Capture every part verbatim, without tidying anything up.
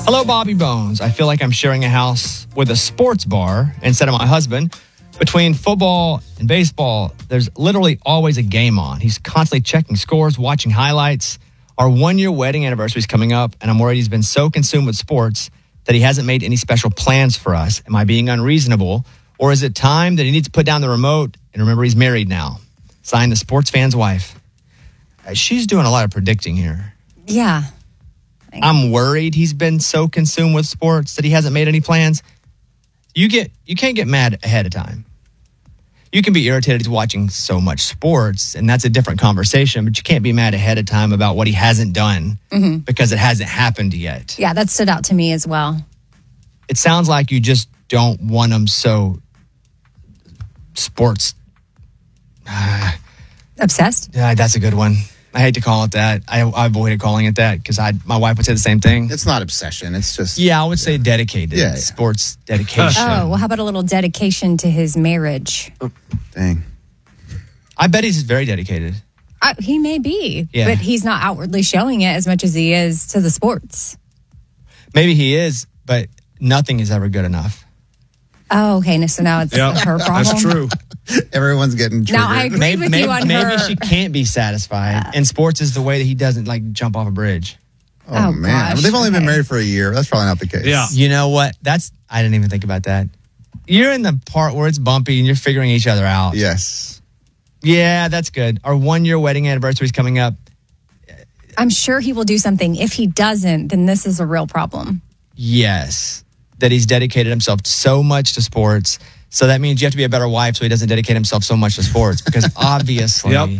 Hello, Bobby Bones. I feel like I'm sharing a house with a sports bar instead of my husband. Between football and baseball, there's literally always a game on. He's constantly checking scores, watching highlights. Our one-year wedding anniversary is coming up, and I'm worried he's been so consumed with sports that he hasn't made any special plans for us. Am I being unreasonable? Or is it time that he needs to put down the remote and remember he's married now? Signed, the sports fan's wife. Uh, She's doing a lot of predicting here. Yeah. I'm worried he's been so consumed with sports that he hasn't made any plans. You get you can't get mad ahead of time. You can be irritated to watching so much sports, and that's a different conversation, but you can't be mad ahead of time about what he hasn't done Mm-hmm. because it hasn't happened yet. Yeah, that stood out to me as well. It sounds like you just don't want him so sports. Uh, Obsessed? yeah, that's a good one. I hate to call it that. I, I avoided calling it that because I my wife would say the same thing. It's not obsession. It's just... Yeah, I would say dedicated. Yeah, yeah. Sports dedication. Oh, well, how about a little dedication to his marriage? Dang. I bet he's very dedicated. Uh, he may be, Yeah. but he's not outwardly showing it as much as he is to the sports. Maybe he is, but nothing is ever good enough. Oh, okay. No, so now it's Yeah, her problem. that's true. Everyone's getting triggered. Now, I agree Maybe, with maybe, you on maybe her. she can't be satisfied. And sports is the way that he doesn't like jump off a bridge. Oh, Oh, man. gosh. They've only been Okay. married for a year. That's probably not the case. Yeah. You know what? That's I didn't even think about that. You're in the part where it's bumpy and you're figuring each other out. Yes. Yeah, that's good. Our one year wedding anniversary is coming up. I'm sure he will do something. If he doesn't, then this is a real problem. Yes. That he's dedicated himself so much to sports. So that means you have to be a better wife so he doesn't dedicate himself so much to sports. Because obviously, Yep.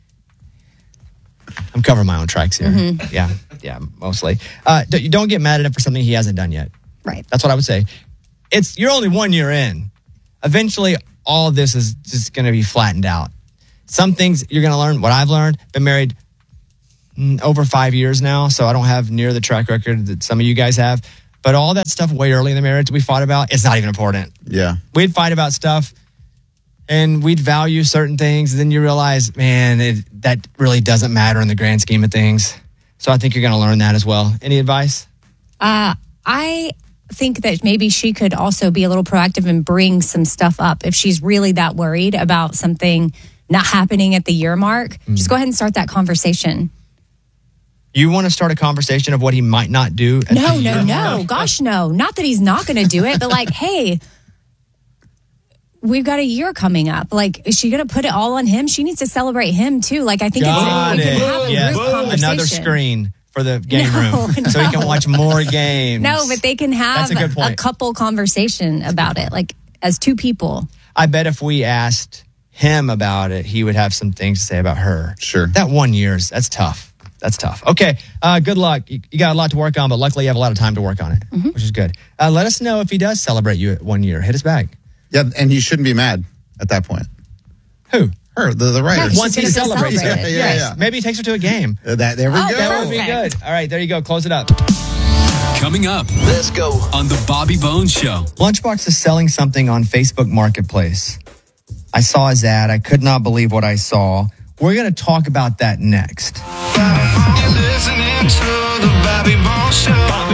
I'm covering my own tracks here. Yeah, yeah, mostly. Uh, d- you don't get mad at him for something he hasn't done yet. Right. That's what I would say. It's you're only one year in. Eventually, all of this is just going to be flattened out. Some things you're going to learn. What I've learned, been married mm, over five years now, so I don't have near the track record that some of you guys have. But all that stuff way early in the marriage we fought about, it's not even important. Yeah. We'd fight about stuff, and we'd value certain things, and then you realize, man, it, that really doesn't matter in the grand scheme of things. So I think you're going to learn that as well. Any advice? Uh, I think that maybe she could also be a little proactive and bring some stuff up. If she's really that worried about something not happening at the year mark, just go ahead and start that conversation. You want to start a conversation of what he might not do? at No, the no, year? no. Gosh, no. Not that he's not going to do it, but like, hey, we've got a year coming up. Like, is she going to put it all on him? She needs to celebrate him too. Like, I think Got it's, we it. can have a Yes. group conversation. Another screen for the game No, room so he can watch more games. No, but they can have That's a good a, point. couple conversation about it, like as two people. I bet if we asked him about it, he would have some things to say about her. Sure. That one year's, that's tough. That's tough. Okay, uh, good luck. You, you got a lot to work on, but luckily you have a lot of time to work on it, Mm-hmm. which is good. Uh, let us know if he does celebrate you at one year. Hit us back. Yeah, and you shouldn't be mad at that point. Who? Her, the, the writer. She's Once he gonna feel celebrates it. celebrated. Yeah, yeah, Yes. yeah. Maybe he takes her to a game. Uh, That, there we Oh, go. That would be Perfect. good. All right, there you go. Close it up. Coming up Let's go. on the Bobby Bones Show. Lunchbox is selling something on Facebook Marketplace. I saw his ad. I could not believe what I saw. We're going to talk about that next. Listening to the Bobby Bones Show. Bobby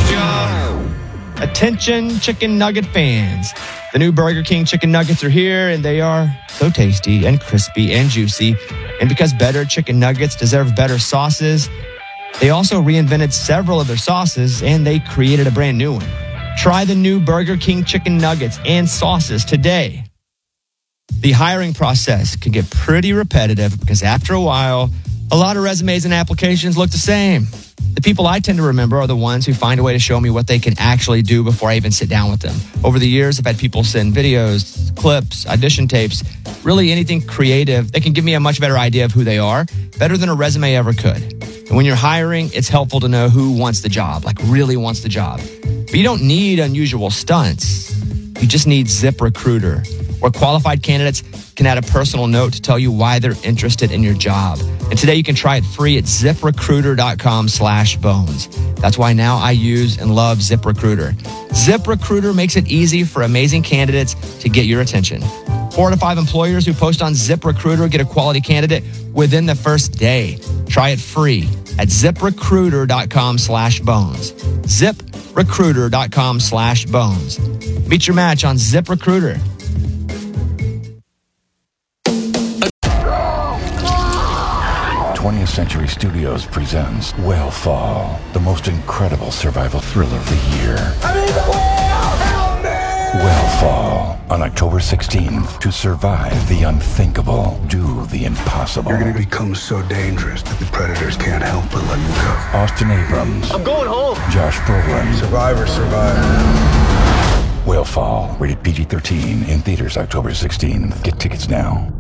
Bones Show. Attention chicken nugget fans. The new Burger King chicken nuggets are here, and they are so tasty and crispy and juicy. And because better chicken nuggets deserve better sauces, they also reinvented several of their sauces, and they created a brand new one. Try the new Burger King chicken nuggets and sauces today. The hiring process can get pretty repetitive because after a while, a lot of resumes and applications look the same. The people I tend to remember are the ones who find a way to show me what they can actually do before I even sit down with them. Over the years, I've had people send videos, clips, audition tapes, really anything creative that can give me a much better idea of who they are, better than a resume ever could. And when you're hiring, it's helpful to know who wants the job, like really wants the job. But you don't need unusual stunts. You just need ZipRecruiter, where qualified candidates can add a personal note to tell you why they're interested in your job. And today you can try it free at ZipRecruiter.com slash bones. That's why now I use and love ZipRecruiter. ZipRecruiter makes it easy for amazing candidates to get your attention. Four to five employers who post on ZipRecruiter get a quality candidate within the first day. Try it free at ZipRecruiter.com slash bones. Zip ZipRecruiter.com slash bones. Meet your match on ZipRecruiter. twentieth Century Studios presents Whale the most incredible survival thriller of the year. I mean, the whale! Help me! Whale on October sixteenth. To survive the unthinkable, do the impossible. You're going to become so dangerous that the predators can't help but let you go. Austin Abrams. I'm going home. Josh Brolin. Survivor, survivor. Whale rated P G thirteen, in theaters October sixteenth. Get tickets now.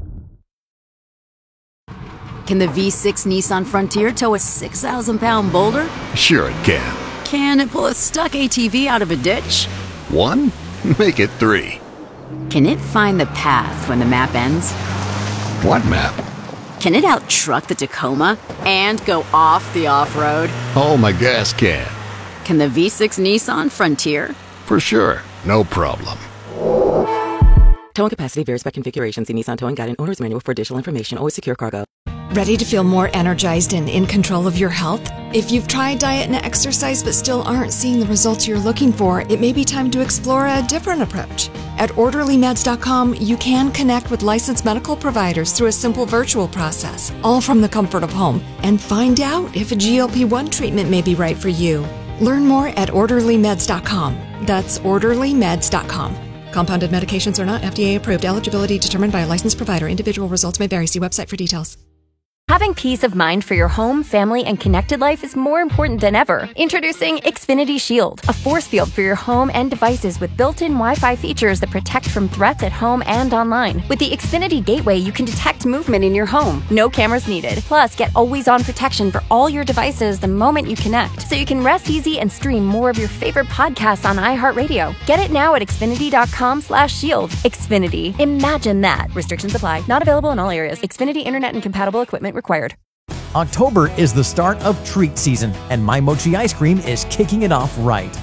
Can the V six Nissan Frontier tow a six thousand pound boulder? Sure it can. Can it pull a stuck A T V out of a ditch? One? Make it three. Can it find the path when the map ends? What map? Can it out-truck the Tacoma and go off the off-road? Oh, my gas can. Can the V six Nissan Frontier? For sure. No problem. Towing capacity varies by configuration. See Nissan Towing Guide and Owner's Manual for additional information. Always secure cargo. Ready to feel more energized and in control of your health? If you've tried diet and exercise but still aren't seeing the results you're looking for, it may be time to explore a different approach. At orderly meds dot com, you can connect with licensed medical providers through a simple virtual process, all from the comfort of home, and find out if a G L P one treatment may be right for you. Learn more at orderly meds dot com. That's orderly meds dot com. Compounded medications are not F D A approved. Eligibility determined by a licensed provider. Individual results may vary. See website for details. Having peace of mind for your home, family, and connected life is more important than ever. Introducing Xfinity Shield, a force field for your home and devices with built-in Wi-Fi features that protect from threats at home and online. With the Xfinity Gateway, you can detect movement in your home. No cameras needed. Plus, get always-on protection for all your devices the moment you connect, so you can rest easy and stream more of your favorite podcasts on iHeartRadio. Get it now at Xfinity.com slash shield. Xfinity. Imagine that. Restrictions apply. Not available in all areas. Xfinity Internet and compatible equipment required. October is the start of treat season, and My Mochi ice cream is kicking it off right.